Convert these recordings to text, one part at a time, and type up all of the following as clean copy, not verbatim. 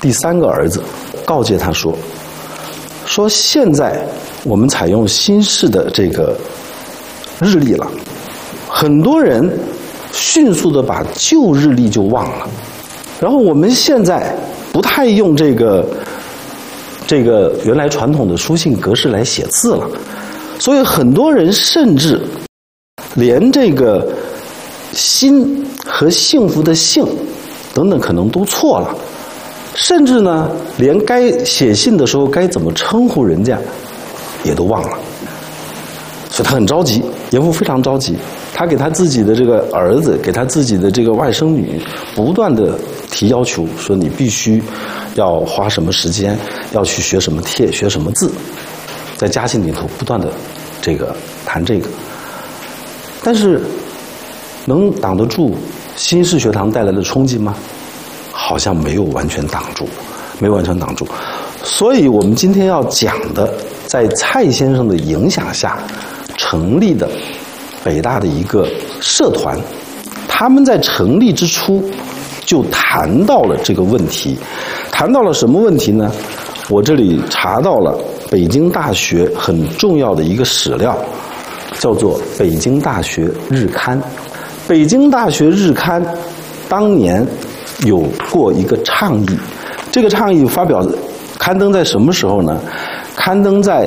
第3个儿子告诫他说现在我们采用新式的这个日历了，很多人迅速的把旧日历就忘了，然后我们现在不太用这个原来传统的书信格式来写字了，所以很多人甚至连这个心和幸福的幸等等可能都错了，甚至呢连该写信的时候该怎么称呼人家也都忘了，所以他很着急，严复非常着急，他给他自己的这个儿子，给他自己的这个外甥女不断的提要求，说你必须要花什么时间，要去学什么帖，学什么字，在家信里头不断的这个谈这个，但是能挡得住新式学堂带来的冲击吗？好像没有完全挡住，没有完全挡住。所以我们今天要讲的，在蔡先生的影响下成立的北大的一个社团，他们在成立之初就谈到了这个问题。谈到了什么问题呢？我这里查到了北京大学很重要的一个史料，叫做《北京大学日刊》。北京大学日刊当年有过一个倡议，这个倡议刊登在什么时候呢？刊登在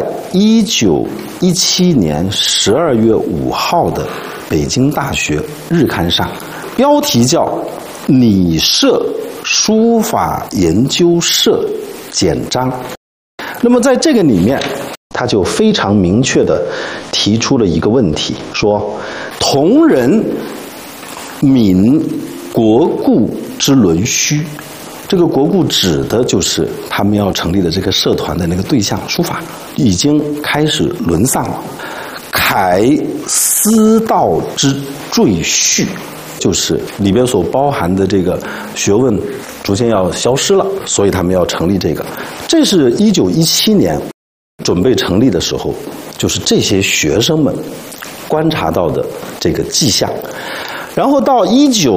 1917年12月5号的北京大学日刊上，标题叫拟设书法研究社简章。那么在这个里面，他就非常明确地提出了一个问题，说同人悯国故之沦虚。这个国故指的就是他们要成立的这个社团的那个对象，书法已经开始沦丧了。楷思道之赘婿，就是里边所包含的这个学问逐渐要消失了，所以他们要成立这个。这是1917年准备成立的时候，就是这些学生们观察到的这个迹象。然后到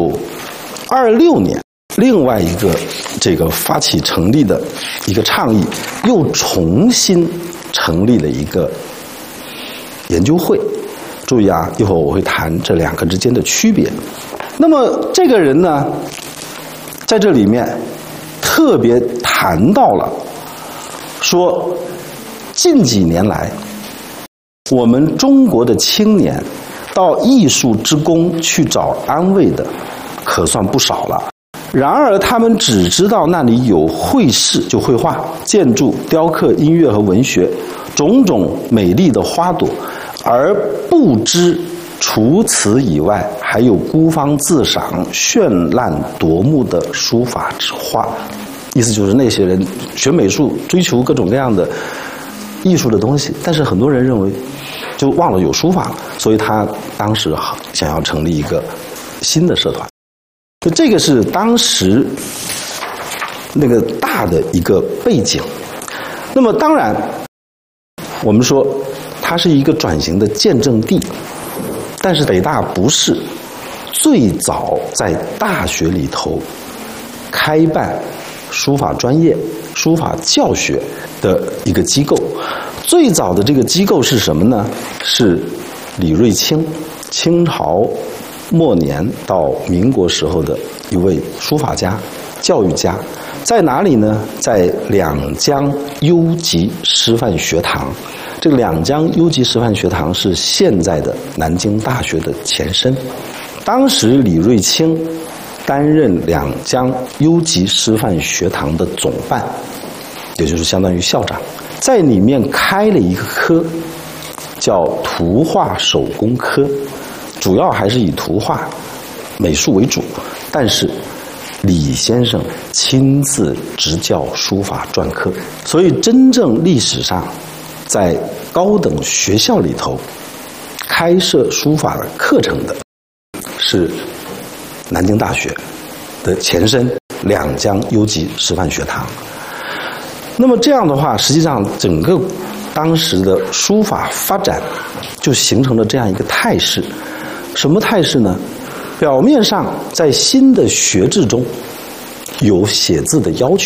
1926年，另外一个这个发起成立的一个倡议，又重新成立了一个研究会。注意啊，一会儿我会谈这2个之间的区别。那么这个人呢，在这里面特别谈到了说，近几年来我们中国的青年到艺术之宫去找安慰的可算不少了，然而他们只知道那里有绘事，就绘画、建筑、雕刻、音乐和文学，种种美丽的花朵，而不知除此以外还有孤芳自赏、绚烂夺目的书法之画。意思就是那些人学美术，追求各种各样的艺术的东西，但是很多人认为就忘了有书法了，所以他当时想要成立一个新的社团。这个是当时那个大的一个背景。那么当然我们说它是一个转型的见证地，但是北大不是最早在大学里头开办书法专业、书法教学的一个机构。最早的这个机构是什么呢？是李瑞清，清朝末年到民国时候的一位书法家、教育家。在哪里呢？在两江优级师范学堂。这个两江优级师范学堂是现在的南京大学的前身。当时李瑞清担任两江优级师范学堂的总办，也就是相当于校长，在里面开了一个科，叫图画手工科，主要还是以图画美术为主，但是李先生亲自执教书法篆刻。所以真正历史上在高等学校里头开设书法的课程的是南京大学的前身两江优级师范学堂。那么这样的话，实际上整个当时的书法发展就形成了这样一个态势。什么态势呢？表面上在新的学制中有写字的要求，